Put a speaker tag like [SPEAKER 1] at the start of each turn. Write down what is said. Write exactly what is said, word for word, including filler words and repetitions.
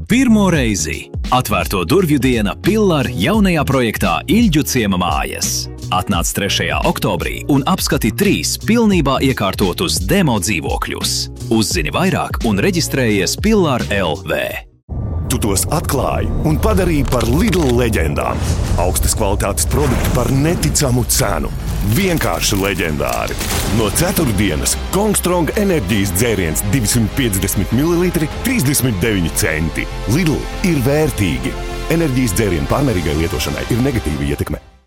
[SPEAKER 1] Pirmo reizi atvērto durvju diena Pillar jaunajā projektā Ilģu ciema mājas. Atnāc trešajā oktobrī un apskati trīs pilnībā iekārtotus demo dzīvokļus. Uzzini vairāk un reģistrējies Pillar L V.
[SPEAKER 2] Tu tos atklāji un padarīji par Lidl leģendām. Augstas kvalitātes produkti par neticamu cenu. Vienkārši leģendāri. No ceturtdienas Kongstrong enerģijas dzēriens divsimt piecdesmit mililitri trīsdesmit deviņi centi. Lidl ir vērtīgi. Enerģijas dzērienu pārmērīgai lietošanai ir negatīva ietekme.